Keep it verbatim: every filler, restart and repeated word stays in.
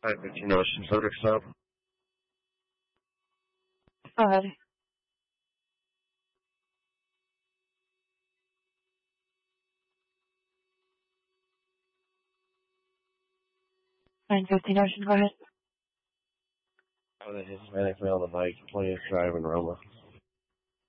five fifteen Ocean Zodiac Stop. Go ahead. nine fifteen Ocean, go ahead. Oh, the Hispanic male on the bike, twentieth Drive in Roma.